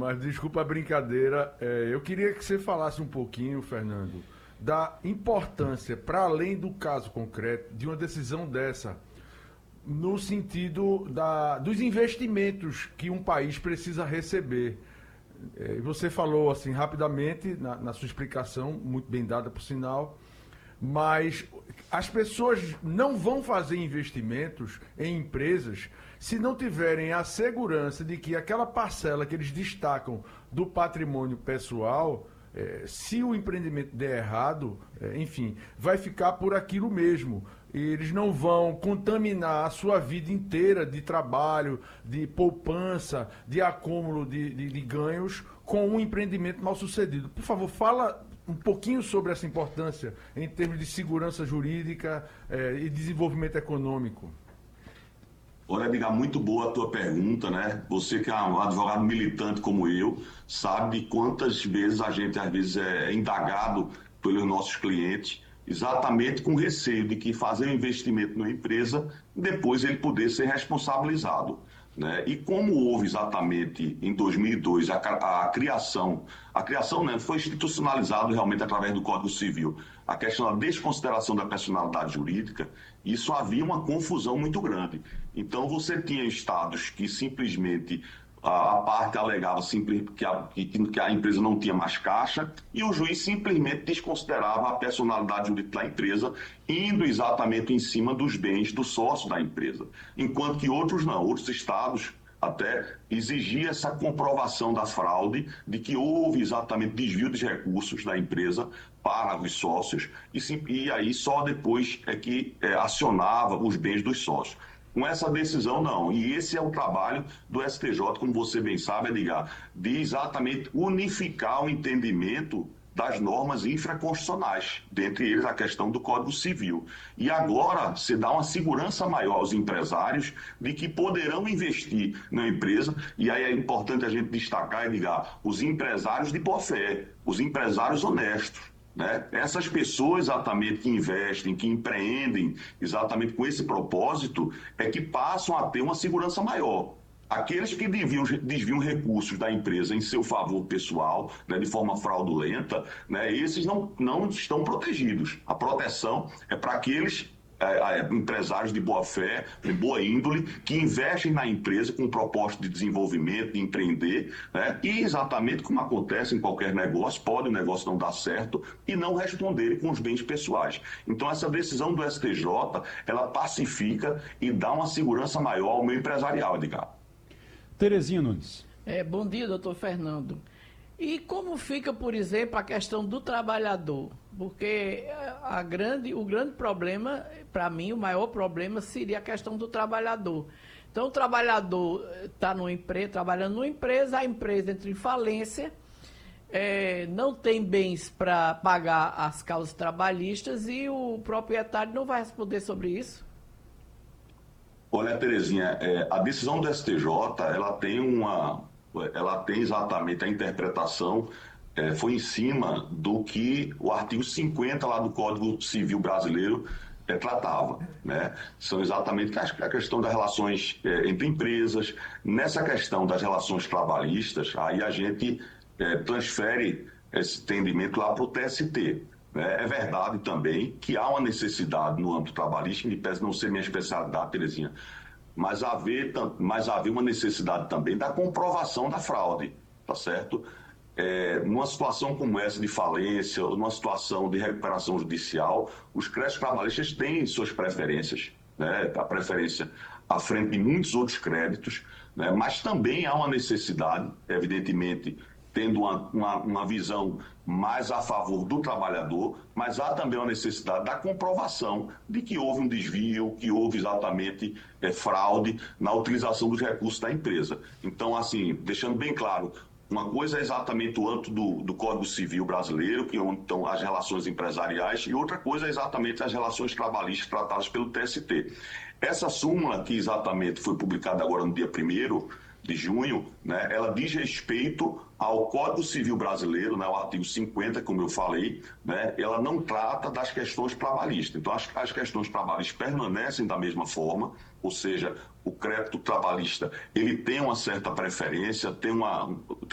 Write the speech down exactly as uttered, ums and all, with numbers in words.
mas desculpa a brincadeira. É, eu queria que você falasse um pouquinho, Fernando, da importância, para além do caso concreto, de uma decisão dessa, no sentido da, dos investimentos que um país precisa receber. É, você falou assim rapidamente na, na sua explicação, muito bem dada por sinal, mas as pessoas não vão fazer investimentos em empresas se não tiverem a segurança de que aquela parcela que eles destacam do patrimônio pessoal, é, se o empreendimento der errado, é, enfim, vai ficar por aquilo mesmo. E eles não vão contaminar a sua vida inteira de trabalho, de poupança, de acúmulo de, de, de ganhos com um empreendimento mal sucedido. Por favor, fala um pouquinho sobre essa importância em termos de segurança jurídica eh, e desenvolvimento econômico. Olha, Edgar, muito boa a tua pergunta, né? Você que é um advogado militante como eu, sabe quantas vezes a gente, às vezes, é indagado pelos nossos clientes, exatamente com receio de que fazer um investimento numa empresa, depois ele poder ser responsabilizado, né? E como houve exatamente em dois mil e dois a, a criação, a criação, né, foi institucionalizado realmente através do Código Civil, a questão da desconsideração da personalidade jurídica, isso havia uma confusão muito grande. Então você tinha estados que simplesmente a, a parte alegava simples, que, a, que, que a empresa não tinha mais caixa e o juiz simplesmente desconsiderava a personalidade jurídica da empresa, indo exatamente em cima dos bens do sócio da empresa. Enquanto que outros não, outros estados até exigia essa comprovação da fraude, de que houve exatamente desvio de recursos da empresa para os sócios, e, sim, e aí só depois é que é, acionava os bens dos sócios. Com essa decisão, não. E esse é o trabalho do S T J, como você bem sabe, Edgar, de exatamente unificar o entendimento das normas infraconstitucionais, dentre eles a questão do Código Civil. E agora se dá uma segurança maior aos empresários de que poderão investir na empresa, e aí é importante a gente destacar, Edgar, os empresários de boa fé, os empresários honestos, né? Essas pessoas exatamente que investem, que empreendem exatamente com esse propósito, é que passam a ter uma segurança maior. Aqueles que desviam, desviam recursos da empresa em seu favor pessoal, né, de forma fraudulenta, né, esses não, não estão protegidos. A proteção é para aqueles é, é, empresários de boa fé, de boa índole, que investem na empresa com o propósito de desenvolvimento, de empreender, né, e exatamente como acontece em qualquer negócio, pode o negócio não dar certo e não responderem com os bens pessoais. Então essa decisão do S T J, ela pacifica e dá uma segurança maior ao meio empresarial, Edgar. Terezinha Nunes. É, bom dia, doutor Fernando. E como fica, por exemplo, a questão do trabalhador? Porque a grande, o grande problema, para mim, o maior problema seria a questão do trabalhador. Então, o trabalhador está trabalhando numa empresa, a empresa entra em falência, é, não tem bens para pagar as causas trabalhistas e o proprietário não vai responder sobre isso? Olha, Terezinha, é, a decisão do S T J, ela tem uma, ela tem exatamente a interpretação, é, foi em cima do que o artigo cinquenta lá do Código Civil Brasileiro é, tratava, né? São exatamente a questão das relações é, entre empresas. Nessa questão das relações trabalhistas, aí a gente é, transfere esse entendimento lá para o T S T. É verdade também que há uma necessidade no âmbito trabalhista, me pese não ser minha especialidade, Terezinha, mas haver, mas haver uma necessidade também da comprovação da fraude, tá certo? É, numa situação como essa de falência, numa situação de recuperação judicial, os créditos trabalhistas têm suas preferências, né? A preferência à frente de muitos outros créditos, né? Mas também há uma necessidade, evidentemente, tendo uma, uma, uma visão mais a favor do trabalhador, mas há também uma necessidade da comprovação de que houve um desvio, que houve exatamente é, fraude na utilização dos recursos da empresa. Então, assim, deixando bem claro, uma coisa é exatamente o âmbito do, do Código Civil brasileiro, que estão as relações empresariais, e outra coisa é exatamente as relações trabalhistas tratadas pelo T S T. Essa súmula, que exatamente foi publicada agora no dia primeiro de junho, né, ela diz respeito ao Código Civil Brasileiro, né, o artigo cinquenta, como eu falei, né, ela não trata das questões trabalhistas. Então, as, as questões trabalhistas permanecem da mesma forma, ou seja, o crédito trabalhista ele tem uma certa preferência, tem uma,